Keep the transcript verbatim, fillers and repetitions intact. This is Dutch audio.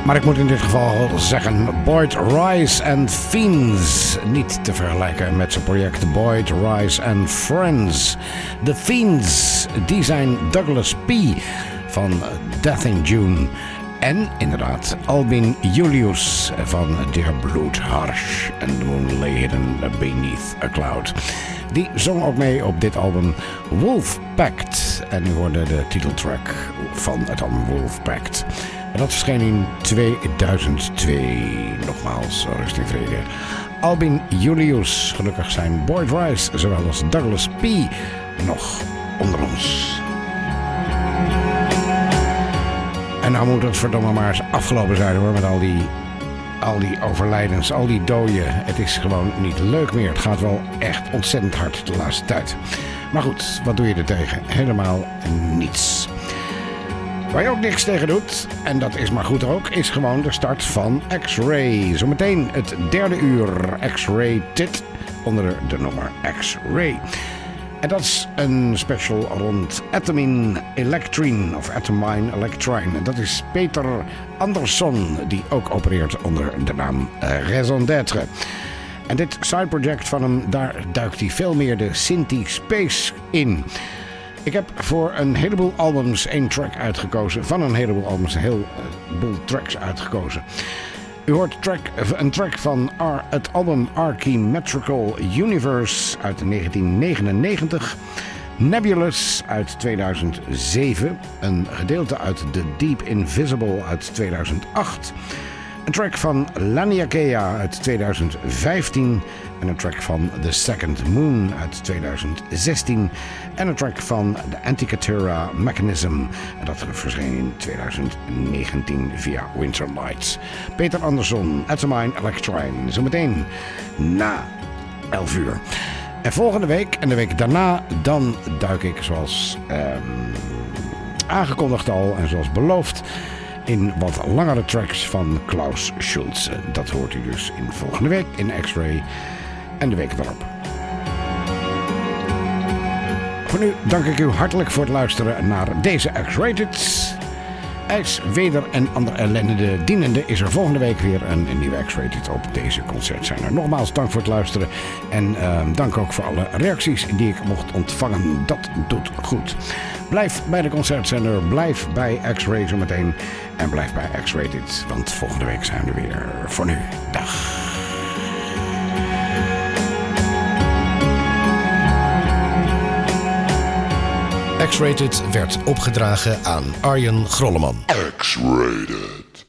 Maar ik moet in dit geval zeggen Boyd Rice and Fiends. Niet te vergelijken met zijn project Boyd Rice and Friends. De Fiends, die zijn Douglas P. van Death in June. En inderdaad Albin Julius van Der Bloedharsch en The Moon Lay Hidden Beneath a Cloud. Die zong ook mee op dit album Wolf Pact. En u hoorde de titeltrack van het album Wolf Pact. En dat verscheen in tweeduizend twee. Nogmaals, rust in vrede. Albin Julius, gelukkig zijn Boyd Rice, zowel als Douglas P. nog onder ons. En nou moet het verdomme maar eens afgelopen zijn hoor, met al die, al die overlijdens, al die doden. Het is gewoon niet leuk meer. Het gaat wel echt ontzettend hard de laatste tijd. Maar goed, wat doe je er tegen? Helemaal niets. Waar je ook niks tegen doet, en dat is maar goed ook, is gewoon de start van X-Ray. Zometeen het derde uur X-Ray Tit onder de nummer X-Ray. En dat is een special rond Atomine Electrine of Atomine Electrine. En dat is Peter Andersson, die ook opereert onder de naam Raison d'être. En dit sideproject van hem, daar duikt hij veel meer de Synthi Space in. Ik heb voor een heleboel albums één track uitgekozen. Van een heleboel albums een heleboel tracks uitgekozen. U hoort track, een track van Ar, het album Archimetrical Universe uit negentien negenennegentig. Nebulous uit tweeduizend zeven. Een gedeelte uit The Deep Invisible uit tweeduizend acht. Een track van Laniakea uit tweeduizend vijftien. En een track van The Second Moon uit tweeduizend zestien. En een track van The Antikythera Mechanism. En dat verscheen in tweeduizend negentien via Winter Lights. Peter Andersson, Atomine Electrine. Zometeen na elf uur. En volgende week en de week daarna, dan duik ik zoals eh, aangekondigd al en zoals beloofd in wat langere tracks van Klaus Schulze. Dat hoort u dus in volgende week in X-Ray en de week daarop. Voor nu dank ik u hartelijk voor het luisteren naar deze X-Rated. IJs, weder en andere ellende dienende is er volgende week weer een, een nieuwe X-Rated op deze concertzender. Nogmaals dank voor het luisteren en uh, dank ook voor alle reacties die ik mocht ontvangen. Dat doet goed. Blijf bij de concertzender, blijf bij X-Ray zometeen en blijf bij X-Rated, want volgende week zijn we weer. Voor nu, dag. X-Rated werd opgedragen aan Arjen Grolleman. X-Rated.